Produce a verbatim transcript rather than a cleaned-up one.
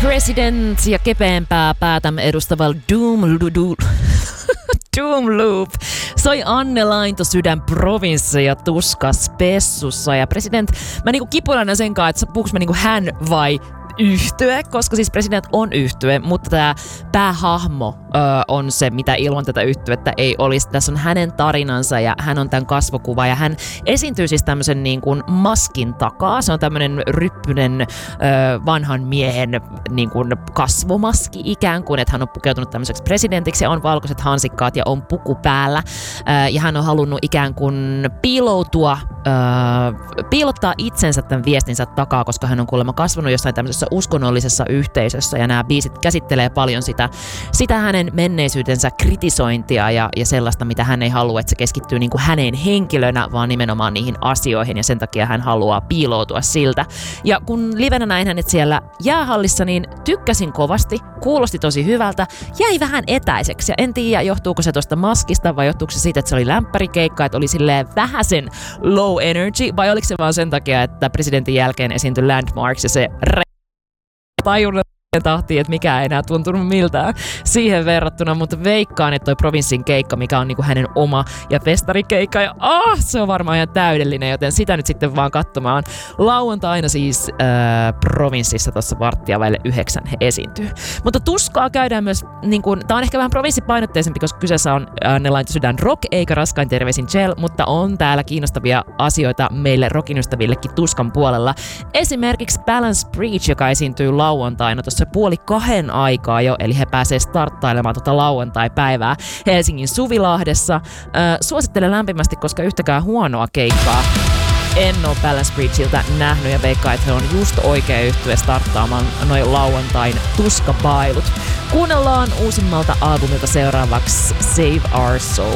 President ja kepeämpää päätämme edustavalla Doom Doom Loop soi Anne Lainto Sydän provinssi ja tuska spessussa. Ja president, mä niinku kipuilen sen kanssa, että puhuks mä niinku hän vai yhtye, koska siis president on yhtye, mutta tämä päähahmo ö, on se, mitä ilman tätä yhtyettä ei olisi. Tässä on hänen tarinansa ja hän on tämän kasvokuva ja hän esiintyy siis tämmöisen niin kuin maskin takaa. Se on tämmöinen ryppynen ö, vanhan miehen niin kuin kasvomaski ikään kuin, että hän on pukeutunut tämmöiseksi presidentiksi ja on valkoiset hansikkaat ja on puku päällä ö, ja hän on halunnut ikään kuin piiloutua, ö, piilottaa itsensä tämän viestinsä takaa, koska hän on kuulemma kasvanut jossain tämmöisessä uskonnollisessa yhteisössä ja nämä biisit käsittelee paljon sitä, sitä hänen menneisyytensä kritisointia ja, ja sellaista, mitä hän ei halua, että se keskittyy niin kuin häneen henkilönä, vaan nimenomaan niihin asioihin ja sen takia hän haluaa piiloutua siltä. Ja kun livenä näin hänet siellä jäähallissa, niin tykkäsin kovasti, kuulosti tosi hyvältä, jäi vähän etäiseksi ja en tiedä, johtuuko se tuosta maskista vai johtuuko se siitä, että se oli lämpärikeikka, että oli silleen vähäsen low energy vai oliko se vaan sen takia, että presidentin jälkeen esiintyi Landmarks ja se tajunnut tahtiin, että mikä ei enää tuntunut miltään siihen verrattuna, mutta veikkaan, että toi provinssin keikka, mikä on niinku hänen oma ja festarikeikka, ja ah, se on varmaan ihan täydellinen, joten sitä nyt sitten vaan katsomaan. Lauantaina siis äh, provinssissa tuossa varttia vaille yhdeksän he esiintyy. Mutta tuskaa käydään myös, niin kun, tää on ehkä vähän provinssipainotteisempi, koska kyseessä on Anne Lainto Sydän rock, eikä raskain terveisin gel, mutta on täällä kiinnostavia asioita meille rockin ystävillekin tuskan puolella. Esimerkiksi Balance Breach, joka esiintyy lauantaina tuossa puoli kahden aikaa jo, eli he pääsee starttailemaan tuota lauantai-päivää Helsingin Suvilahdessa. Äh, suosittelen lämpimästi, koska yhtäkään huonoa keikkaa en ole Balance Breachiltä nähnyt ja veikkaan, että he on just oikea yhtye starttaamaan noin lauantain tuskapailut. Kuunnellaan uusimmalta albumilta seuraavaksi Save Our Soul.